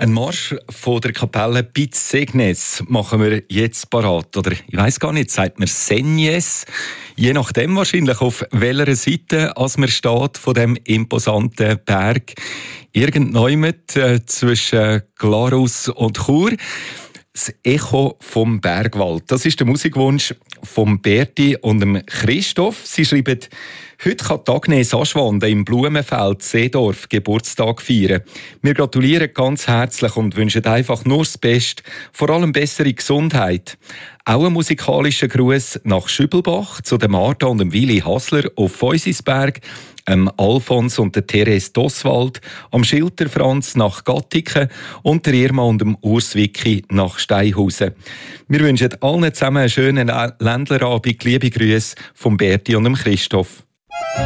Ein Marsch von der Kapelle Piz Segnes machen wir jetzt parat. Oder ich weiss gar nicht, sagt man Segnes? Je nachdem wahrscheinlich, auf welcher Seite als man steht von dem imposanten Berg. Irgendjemand zwischen Glarus und Chur. Das Echo vom Bergwald. Das ist der Musikwunsch von Berti und dem Christoph. Sie schreiben: Heute kann Agnes Aschwande im Blumenfeld Seedorf Geburtstag feiern. Wir gratulieren ganz herzlich und wünschen einfach nur das Beste, vor allem bessere Gesundheit. Auch ein musikalischer Gruß nach Schübelbach zu der Martha und dem Willi Hasler auf Feusisberg, Alfons und der Therese Doswald, am Schilter Franz nach Gattiken und der Irma und dem Urs Wicki nach Steinhausen. Wir wünschen allen zusammen einen schönen Ländlerabend. Liebe Grüße von Berti und dem Christoph.